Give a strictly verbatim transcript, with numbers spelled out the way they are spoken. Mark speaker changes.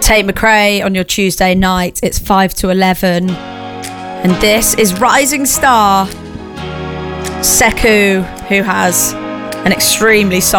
Speaker 1: Tate McRae on your Tuesday night. It's five to eleven. And this is Rising Star. Sekou, who has an extremely soul